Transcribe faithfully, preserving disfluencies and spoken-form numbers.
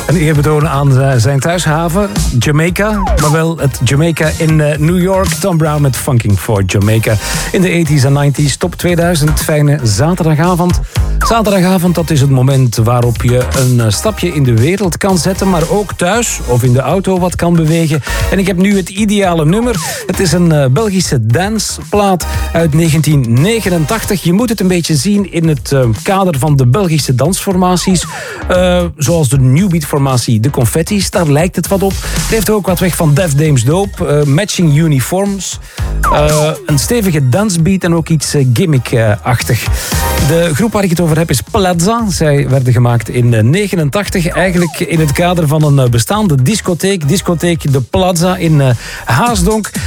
Een eerbetoon aan zijn thuishaven, Jamaica. Maar wel het Jamaica in New York. Tom Brown met Funking for Jamaica. In de tachtiger en negentiger, top tweeduizend. Fijne zaterdagavond. Zaterdagavond, dat is het moment waarop je een stapje in de wereld kan zetten. Maar ook thuis of in de auto wat kan bewegen. En ik heb nu het ideale nummer. Het is een Belgische danceplaat uit negentien negenentachtig. Je moet het een beetje zien in het kader van de Belgische dansformaties. Uh, zoals de New Beat formatie De Confetti's, daar lijkt het wat op. Het heeft ook wat weg van Def Dames Dope, uh, Matching Uniforms. Uh, een stevige dansbeat en ook iets uh, gimmick-achtig. De groep waar ik het over heb is Plaza. Zij werden gemaakt in uh, negenentachtig. Eigenlijk in het kader van een uh, bestaande discotheek. Discotheek De Plaza in uh, Haasdonk.